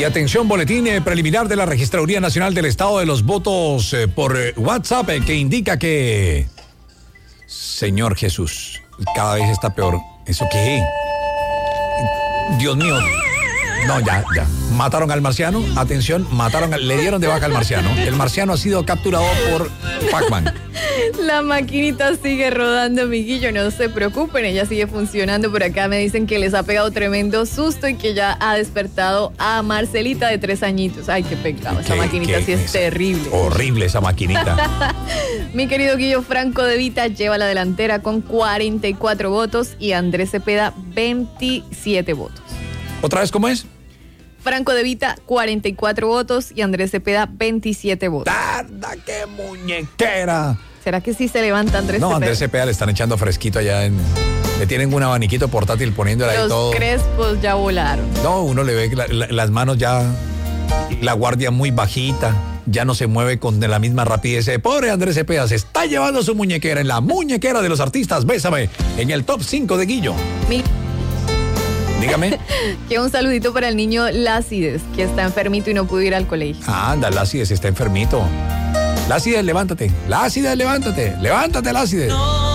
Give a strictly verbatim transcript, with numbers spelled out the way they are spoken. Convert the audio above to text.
Y atención, boletín eh, preliminar de la Registraduría Nacional del Estado de los Votos eh, por eh, WhatsApp eh, que indica que... Señor Jesús, cada vez está peor. ¿Eso qué? Dios mío. No, ya, ya. Mataron al marciano. Atención, mataron, al, le dieron de baja al marciano. El marciano ha sido capturado por Pac-Man. La maquinita sigue rodando, amiguillo, no se preocupen, ella sigue funcionando. Por acá me dicen que les ha pegado tremendo susto y que ya ha despertado a Marcelita de tres añitos. Ay, qué pecado, esa ¿Qué, maquinita qué, sí es esa, terrible. Horrible esa maquinita. Mi querido Guillo, Franco de Vita lleva la delantera con cuarenta y cuatro votos y Andrés Cepeda veintisiete votos. ¿Otra vez cómo es? Franco de Vita, cuarenta y cuatro votos y Andrés Cepeda, veintisiete votos. ¡Tarda, qué muñequera! ¿Será que sí se levanta Andrés no, Cepeda? No, Andrés Cepeda le están echando fresquito allá en... Le tienen un abaniquito portátil poniéndole ahí todo. Los crespos ya volaron. No, uno le ve la, la, las manos ya... La guardia muy bajita. Ya no se mueve con la misma rapidez. Pobre Andrés Cepeda se está llevando su muñequera en la muñequera de los artistas. Bésame en el top cinco de Guillo. Mi... Dígame. Que un saludito para el niño Lácides, que está enfermito y no pudo ir al colegio. Ah, anda, Lácides está enfermito. Lácides, levántate. Lácides, levántate. Levántate, Lácides. No.